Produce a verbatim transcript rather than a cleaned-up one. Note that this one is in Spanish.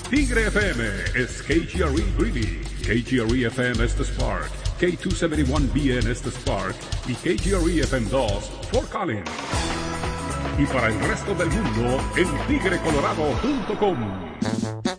Tigre F M es K G R E Greeley, K G R E F M Estes Park, K doscientos setenta y uno B en Estes Park y K G R E F M dos Fort Collins. Y para el resto del mundo en tigre colorado punto com.